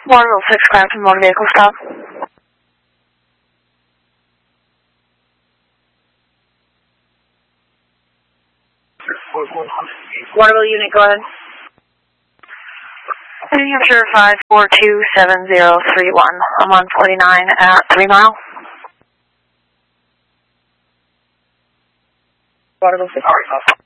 Waterville 6 Clapton, motor vehicle stop. Waterville unit, go ahead. New Hampshire 5427031. I'm on 49 at 3 Mile. Waterville 6.